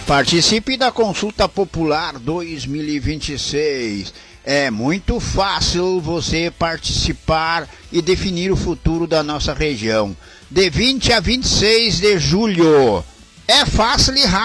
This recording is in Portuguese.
Participe da Consulta Popular 2026. É muito fácil você participar e definir o futuro da nossa região. De 20 a 26 de julho. É fácil e rápido.